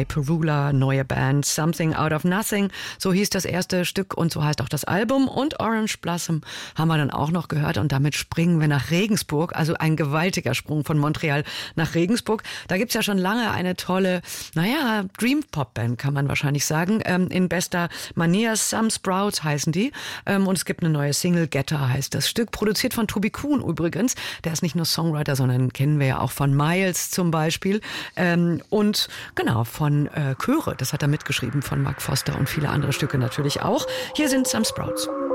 Ray Perula, neue Band, Something Out of Nothing, so hieß das erste Stück und so heißt auch das Album. Und Orange Blossom haben wir dann auch noch gehört und damit springen wir nach Regensburg, also ein gewaltiger Sprung von Montreal nach Regensburg. Da gibt's ja schon lange eine tolle, Dream-Pop-Band kann man wahrscheinlich sagen, in bester Manier. Some Sprouts heißen die und es gibt eine neue Single, Getter heißt das Stück, produziert von Tobi Kuhn übrigens. Der ist nicht nur Songwriter, sondern kennen wir ja auch von Miles zum Beispiel und genau von Chöre, das hat er mitgeschrieben, von Mark Foster und viele andere Stücke natürlich auch. Hier sind Some Sprouts.